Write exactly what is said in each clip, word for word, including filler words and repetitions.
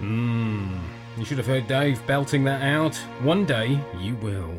Mmm. You should have heard Dave belting that out. One day, you will.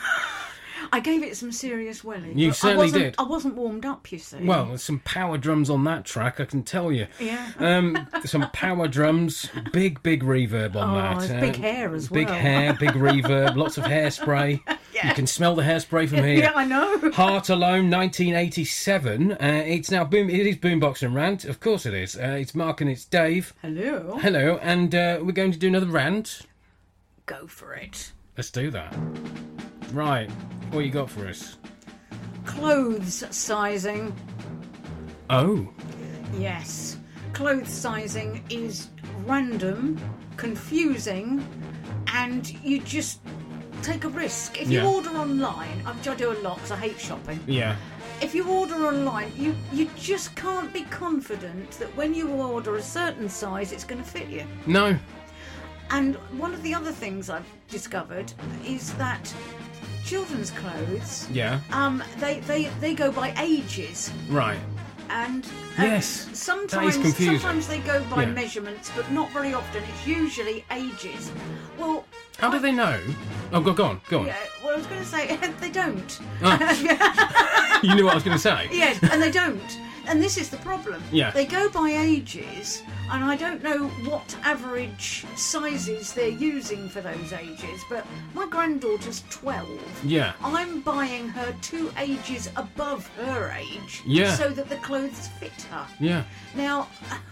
I gave it some serious welly. You certainly I wasn't, did. I wasn't warmed up, you see. Well, there's some power drums on that track, I can tell you. Yeah. Um, some power drums, big, big reverb on Oh, that. there's big hair as Big well. hair, big reverb, lots of hairspray. Yeah. You can smell the hairspray from here. Yeah, I know. Heart Alone, nineteen eighty-seven. Uh, it's now boom. It is Boombox and Rant, of course it is. Uh, it's Mark and it's Dave. Hello. Hello, and uh, we're going to do another rant. Go for it. Let's do that. Right, what you got for us? Clothes sizing. Oh, Yes. Clothes sizing is random, confusing, and you just take a risk. If Yeah. you order online, which I do a lot because I hate shopping. yeah, If you order online, you, you just can't be confident that when you order a certain size, it's going to fit you. no, And one of the other things I've discovered is that children's clothes, yeah, um, they, they, they go by ages. right. And uh, Yes, sometimes, that is confusing. sometimes they go by Yeah. measurements, but not very often. It's usually ages. Well, How do I- they know? Oh, go, go on, go on. Yeah, well, I was going to say they don't. Oh. You knew what I was going to say. Yes, and they don't. And this is the problem. Yeah. They go by ages, and I don't know what average sizes they're using for those ages, but my granddaughter's twelve. Yeah, I'm buying her two ages above her age Yeah. so that the clothes fit her. yeah, Now,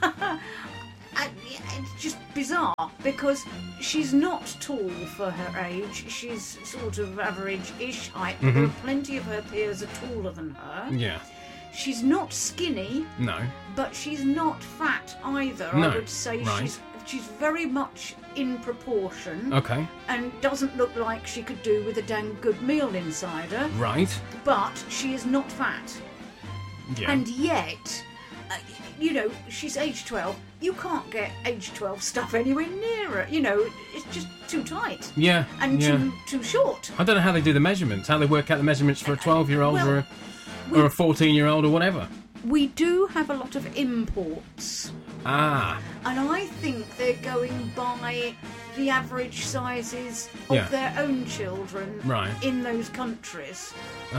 and it's just bizarre because she's not tall for her age. She's sort of average-ish height. But There are plenty of her peers are taller than her. yeah. She's not skinny, No, but she's not fat either. No, I would say right. she's she's very much in proportion okay, and doesn't look like she could do with a dang good meal inside her. right. But she is not fat. Yeah, And yet, uh, you know, she's age twelve. You can't get age twelve stuff anywhere near her. You know, it's just too tight yeah, and yeah. too too short. I don't know how they do the measurements, how they work out the measurements for a twelve-year-old Well, or a or a fourteen-year-old or whatever. We do have a lot of imports, Ah, and I think they're going by the average sizes of Yeah. their own children Right. in those countries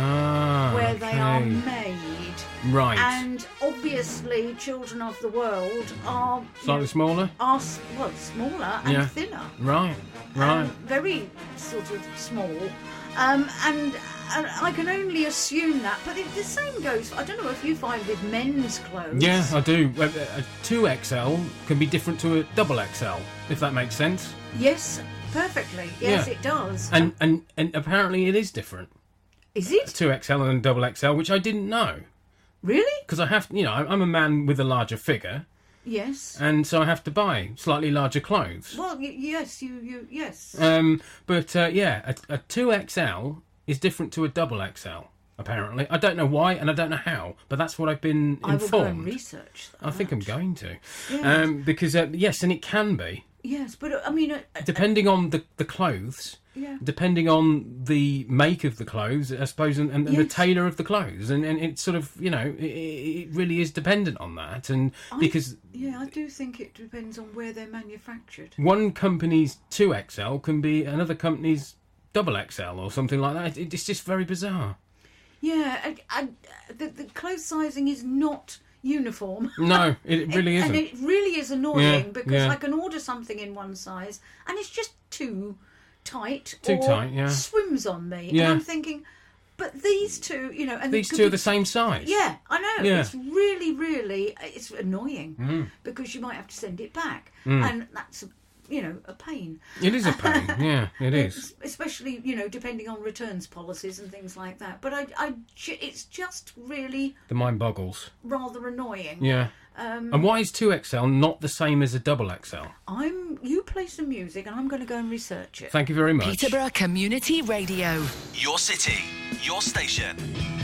ah, where they are okay. made. Right. And obviously, children of the world are you Slightly know, smaller? are s- well smaller and Yeah. thinner. Right, right. Um, very sort of small. Um, and, and I can only assume that. But it, the same goes, I don't know if you find with men's clothes. Yeah, I do. A a two X L can be different to a double X L, if that makes sense. Yes, perfectly. Yes, Yeah. it does. And, and and apparently it is different. Is it? two X L and double X L, which I didn't know. Really? Because I have, you know, I'm a man with a larger figure, Yes. and so I have to buy slightly larger clothes. Well, y- yes, you, you, yes. Um, but uh, yeah, a, a two X L is different to a double X L, apparently. I don't know why, and I don't know how, but that's what I've been I will go and informed. research that. I think I'm going to. Yes. Um, because, uh, yes, and it can be. Yes, but uh, I mean... Uh, uh, Depending on the, the clothes, yeah. depending on the make of the clothes, I suppose, and, and, and the Yes. tailor of the clothes. And, and it's sort of, you know, it, it really is dependent on that. And I- because Yeah, I do think it depends on where they're manufactured. one company's two X L can be another company's double X L or something like that. It, it's just very bizarre. Yeah, and, and the, the clothes sizing is not uniform. No, it really And isn't. it really is annoying Yeah, because yeah. I can order something in one size and it's just too tight Too or tight, yeah. swims on me. Yeah. And I'm thinking, but these two, you know... and These it could two are be- the same size. Yeah, I know. Yeah. It's really, really... It's annoying Mm. because you might have to send it back. Mm. And that's, you know, a pain. It is a pain. Yeah, it is. Es- Especially, you know, depending on returns policies and things like that. But I, I, ju- it's just really The mind boggles. rather annoying. Yeah. Um, And why is two X L not the same as a double X L? I'm. You play some music, and I'm going to go and research it. Thank you very much. Peterborough Community Radio. Your city, your station.